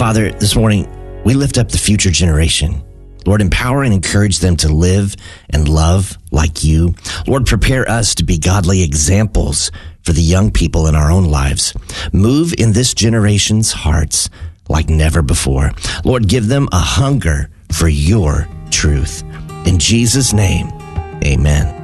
Father, this morning, we lift up the future generation. Lord, empower and encourage them to live and love like you. Lord, prepare us to be godly examples for the young people in our own lives. Move in this generation's hearts like never before. Lord, give them a hunger for your truth. In Jesus' name, amen.